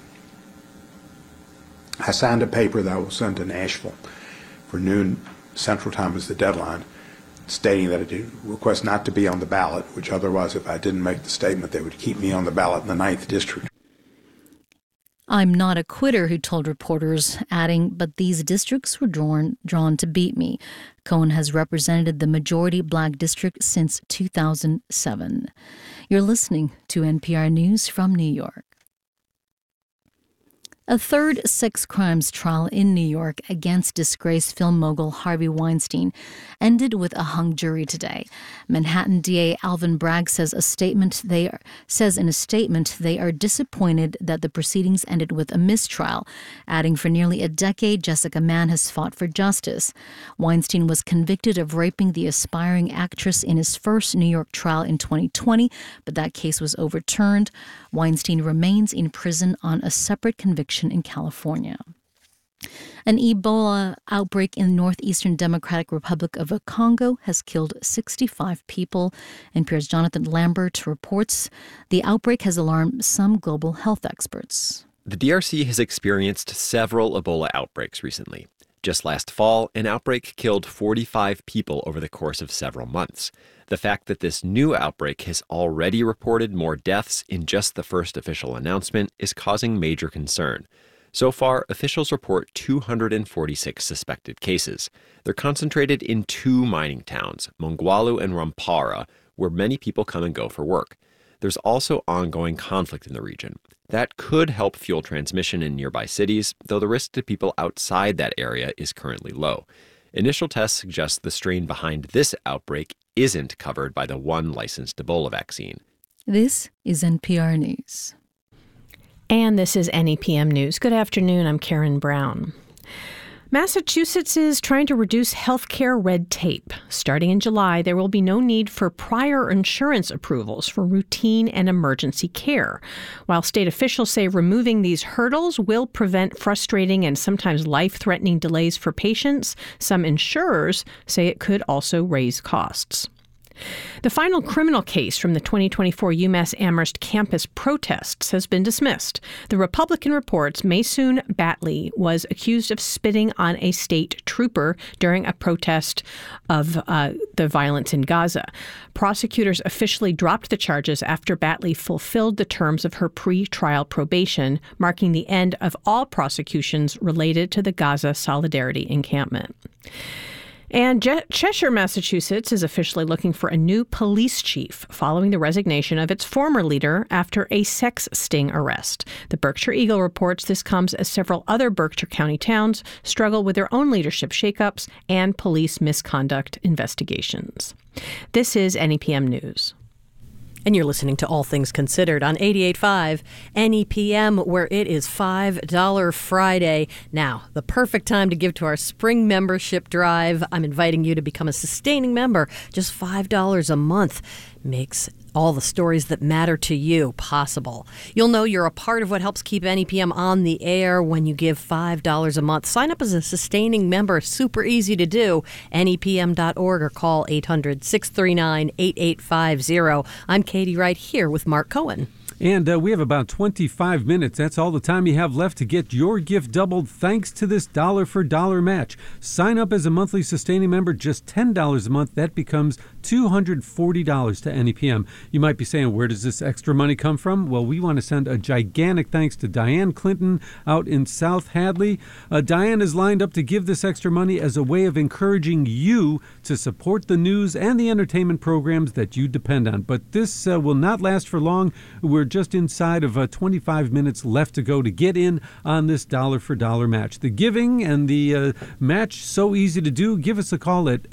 I signed a paper that I will send to Nashville for noon Central Time as the deadline, stating that it requests not to be on the ballot, which otherwise, if I didn't make the statement, they would keep me on the ballot in the 9th district. I'm not a quitter, he told reporters, adding, but these districts were drawn to beat me. Cohen has represented the majority black district since 2007. You're listening to NPR News from New York. A third sex crimes trial in New York against disgraced film mogul Harvey Weinstein ended with a hung jury today. Manhattan DA Alvin Bragg says in a statement they are disappointed that the proceedings ended with a mistrial, adding for nearly a decade Jessica Mann has fought for justice. Weinstein was convicted of raping the aspiring actress in his first New York trial in 2020, but that case was overturned. Weinstein remains in prison on a separate conviction in California. An Ebola outbreak in the northeastern Democratic Republic of the Congo has killed 65 people. NPR's Jonathan Lambert reports the outbreak has alarmed some global health experts. The DRC has experienced several Ebola outbreaks recently. Just last fall, an outbreak killed 45 people over the course of several months. The fact that this new outbreak has already reported more deaths in just the first official announcement is causing major concern. So far, officials report 246 suspected cases. They're concentrated in two mining towns, Mongwalu and Rampara, where many people come and go for work. There's also ongoing conflict in the region. That could help fuel transmission in nearby cities, though the risk to people outside that area is currently low. Initial tests suggest the strain behind this outbreak isn't covered by the one licensed Ebola vaccine. This is NPR News. And this is NEPM News. Good afternoon. I'm Karen Brown. Massachusetts is trying to reduce healthcare red tape. Starting in July, there will be no need for prior insurance approvals for routine and emergency care. While state officials say removing these hurdles will prevent frustrating and sometimes life-threatening delays for patients, some insurers say it could also raise costs. The final criminal case from the 2024 UMass Amherst campus protests has been dismissed. The Republican reports Maysoon Batley was accused of spitting on a state trooper during a protest of the violence in Gaza. Prosecutors officially dropped the charges after Batley fulfilled the terms of her pre-trial probation, marking the end of all prosecutions related to the Gaza Solidarity encampment. And Cheshire, Massachusetts is officially looking for a new police chief following the resignation of its former leader after a sex sting arrest. The Berkshire Eagle reports this comes as several other Berkshire County towns struggle with their own leadership shakeups and police misconduct investigations. This is NEPM News. And you're listening to All Things Considered on 88.5 NEPM, where it is $5 Friday. Now, the perfect time to give to our spring membership drive. I'm inviting you to become a sustaining member. Just $5 a month makes all the stories that matter to you possible. You'll know you're a part of what helps keep NEPM on the air when you give $5 a month. Sign up as a sustaining member. Super easy to do. NEPM.org or call 800-639-8850. I'm Katie Wright here with Mark Cohen. And we have about 25 minutes. That's all the time you have left to get your gift doubled thanks to this dollar-for-dollar match. Sign up as a monthly sustaining member, just $10 a month. That becomes $240 to NEPM. You might be saying, where does this extra money come from? Well, we want to send a gigantic thanks to Diane Clinton out in South Hadley. Diane is lined up to give this extra money as a way of encouraging you to support the news and the entertainment programs that you depend on. But this will not last for long. We're just inside of 25 minutes left to go to get in on this dollar-for-dollar match. The giving and the match, so easy to do. Give us a call at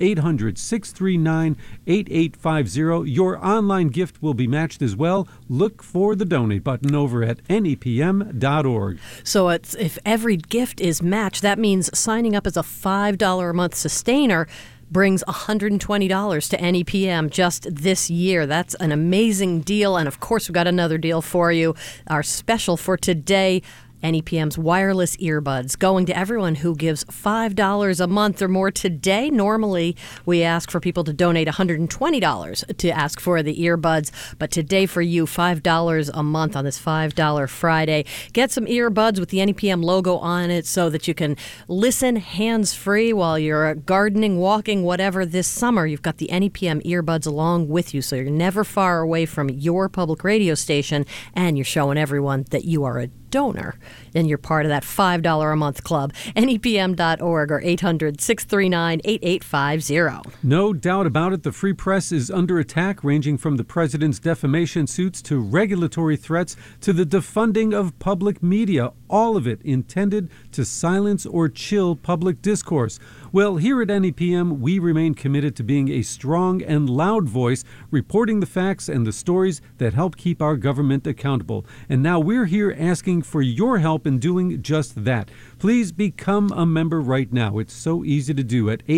800-639-8850. Your online gift will be matched as well. Look for the donate button over at nepm.org. So if every gift is matched, that means signing up as a $5 a month sustainer brings $120 to NEPM just this year. That's an amazing deal. And of course, we've got another deal for you. Our special for today, NEPM's wireless earbuds, going to everyone who gives $5 a month or more today. Normally, we ask for people to donate $120 to ask for the earbuds. But today for you, $5 a month on this $5 Friday. Get some earbuds with the NEPM logo on it so that you can listen hands-free while you're gardening, walking, whatever this summer. You've got the NEPM earbuds along with you, so you're never far away from your public radio station, and you're showing everyone that you are a donor, and you're part of that $5 a month club. NEPM.org or 800-639-8850. No doubt about it, the free press is under attack, ranging from the president's defamation suits to regulatory threats to the defunding of public media. all of it intended to silence or chill public discourse. Well, here at NEPM, we remain committed to being a strong and loud voice, reporting the facts and the stories that help keep our government accountable. And now we're here asking for your help in doing just that. Please become a member right now. It's so easy to do at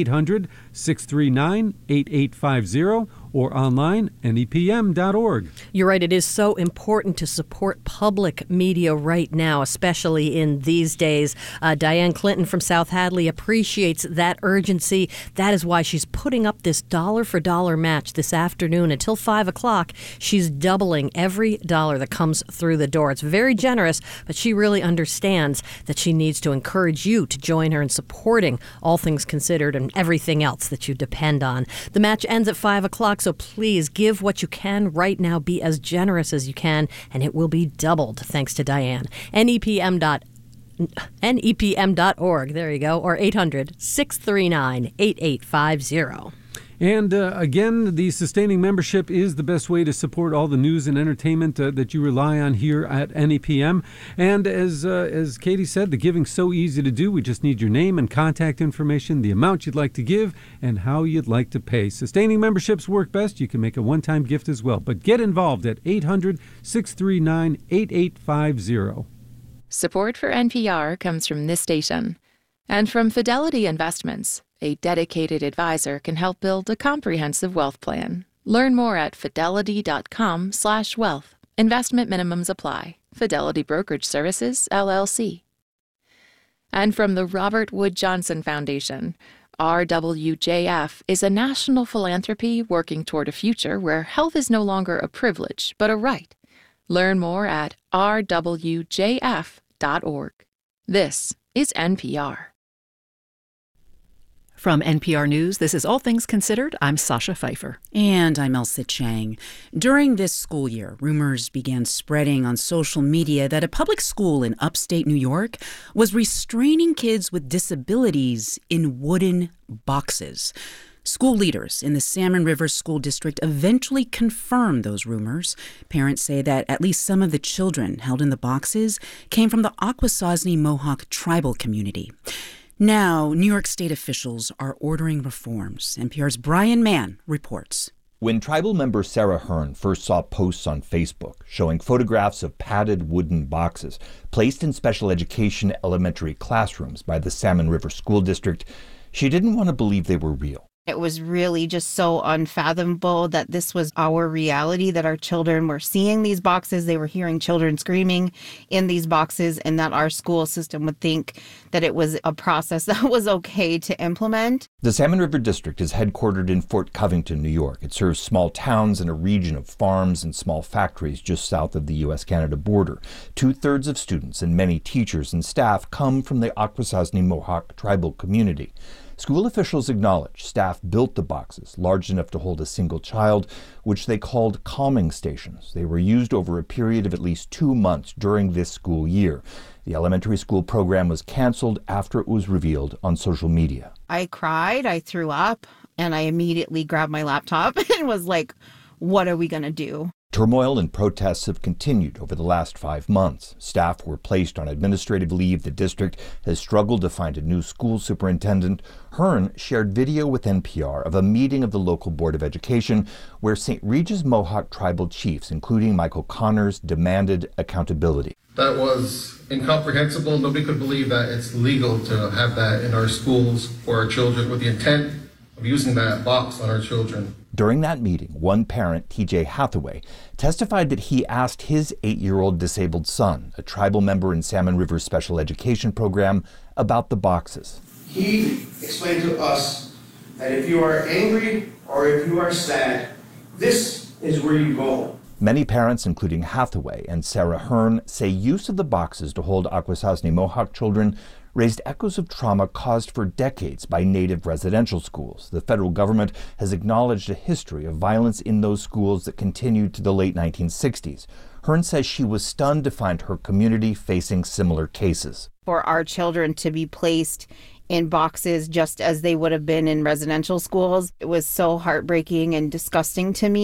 800-639-8850 or online, nepm.org. You're right. It is so important to support public media right now, especially in these days. Diane Clinton from South Hadley appreciates that urgency. That is why she's putting up this dollar-for-dollar match this afternoon until 5 o'clock. She's doubling every dollar that comes through the door. It's very generous, but she really understands that she needs to encourage you to join her in supporting All Things Considered and everything else that you depend on. The match ends at 5 o'clock, so please give what you can right now. Be as generous as you can, and it will be doubled thanks to Diane. NEPM.org, there you go, or 800-639-8850. And again, the sustaining membership is the best way to support all the news and entertainment that you rely on here at NEPM. And as Katie said, the giving's so easy to do. We just need your name and contact information, the amount you'd like to give, and how you'd like to pay. Sustaining memberships work best. You can make a one-time gift as well. But get involved at 800-639-8850. Support for NPR comes from this station and from Fidelity Investments. A dedicated advisor can help build a comprehensive wealth plan. Learn more at fidelity.com/wealth. Investment minimums apply. Fidelity Brokerage Services, LLC. And from the Robert Wood Johnson Foundation, RWJF is a national philanthropy working toward a future where health is no longer a privilege, but a right. Learn more at rwjf.org. This is NPR. From NPR News, this is All Things Considered. I'm Sasha Pfeiffer. And I'm Elsa Chang. During this school year, rumors began spreading on social media that a public school in upstate New York was restraining kids with disabilities in wooden boxes. School leaders in the Salmon River School District eventually confirmed those rumors. Parents say that at least some of the children held in the boxes came from the Akwesasne Mohawk tribal community. Now, New York State officials are ordering reforms. NPR's Brian Mann reports. When tribal member Sarah Hearn first saw posts on Facebook showing photographs of padded wooden boxes placed in special education elementary classrooms by the Salmon River School District, she didn't want to believe they were real. It was really just so unfathomable that this was our reality, that our children were seeing these boxes, they were hearing children screaming in these boxes, and that our school system would think that it was a process that was okay to implement. The Salmon River District is headquartered in Fort Covington, New York. It serves small towns and a region of farms and small factories just south of the U.S.-Canada border. 2/3 of students and many teachers and staff come from the Akwesasne Mohawk tribal community. School officials acknowledge staff built the boxes, large enough to hold a single child, which they called calming stations. They were used over a period of at least 2 months during this school year. The elementary school program was canceled after it was revealed on social media. I cried, I threw up, and I immediately grabbed my laptop and was like, what are we going to do? Turmoil and protests have continued over the last 5 months. Staff were placed on administrative leave. The district has struggled to find a new school superintendent. Hearn shared video with NPR of a meeting of the local Board of Education where St. Regis Mohawk tribal chiefs, including Michael Connors, demanded accountability. That was incomprehensible. Nobody could believe that it's legal to have that in our schools for our children with the intent of using that box on our children. During that meeting, one parent, TJ Hathaway, testified that he asked his 8-year-old disabled son, a tribal member in Salmon River's special education program, about the boxes. He explained to us that if you are angry or if you are sad, this is where you go. Many parents, including Hathaway and Sarah Hearn, say use of the boxes to hold Akwesasne Mohawk children raised echoes of trauma caused for decades by Native residential schools. The federal government has acknowledged a history of violence in those schools that continued to the late 1960s. Hearn says she was stunned to find her community facing similar cases. For our children to be placed in boxes just as they would have been in residential schools, it was so heartbreaking and disgusting to me.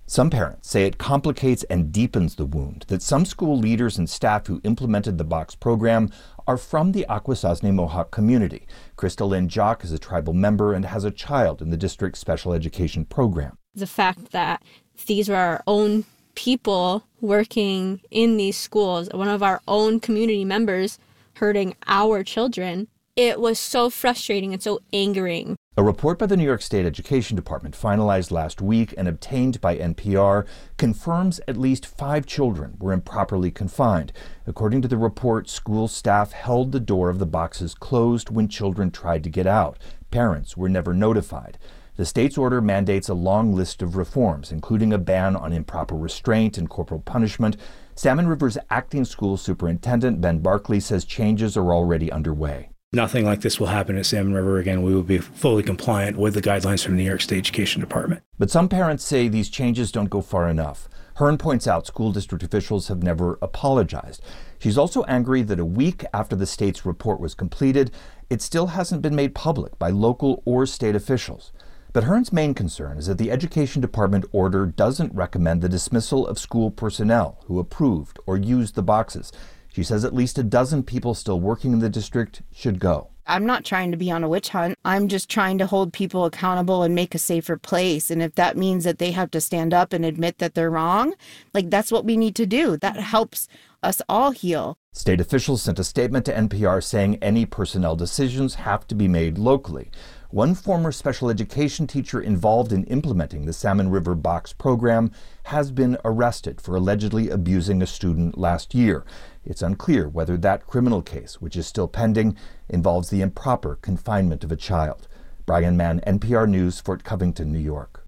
Some parents say it complicates and deepens the wound, that some school leaders and staff who implemented the box program are from the Akwesasne Mohawk community. Crystal Lynn Jock is a tribal member and has a child in the district's special education program. The fact that these were our own people working in these schools, one of our own community members hurting our children, it was so frustrating and so angering. A report by the New York State Education Department finalized last week and obtained by NPR confirms at least 5 children were improperly confined. According to the report, school staff held the door of the boxes closed when children tried to get out. Parents were never notified. The state's order mandates a long list of reforms, including a ban on improper restraint and corporal punishment. Salmon River's acting school superintendent, Ben Barkley, says changes are already underway. Nothing like this will happen at Salmon River again. We will be fully compliant with the guidelines from the New York State Education Department. But some parents say these changes don't go far enough. Hearn points out school district officials have never apologized. She's also angry that a week after the state's report was completed, it still hasn't been made public by local or state officials. But Hearn's main concern is that the Education Department order doesn't recommend the dismissal of school personnel who approved or used the boxes. She says at least a dozen people still working in the district should go. I'm not trying to be on a witch hunt. I'm just trying to hold people accountable and make a safer place. And if that means that they have to stand up and admit that they're wrong, that's what we need to do. That helps us all heal. State officials sent a statement to NPR saying any personnel decisions have to be made locally. One former special education teacher involved in implementing the Salmon River Box program has been arrested for allegedly abusing a student last year. It's unclear whether that criminal case, which is still pending, involves the improper confinement of a child. Brian Mann, NPR News, Fort Covington, New York.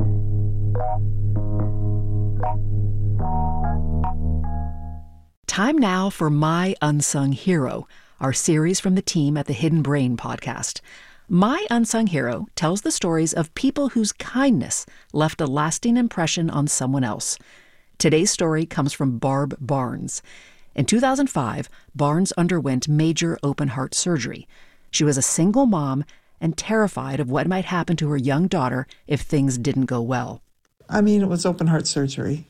Time now for My Unsung Hero, our series from the team at the Hidden Brain podcast. My Unsung Hero tells the stories of people whose kindness left a lasting impression on someone else. Today's story comes from Barb Barnes. In 2005, Barnes underwent major open-heart surgery. She was a single mom and terrified of what might happen to her young daughter if things didn't go well. It was open-heart surgery.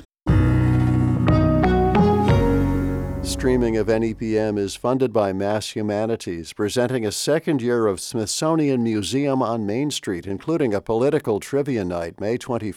Streaming of NEPM is funded by Mass Humanities, presenting a second year of Smithsonian Museum on Main Street, including a political trivia night May 21st.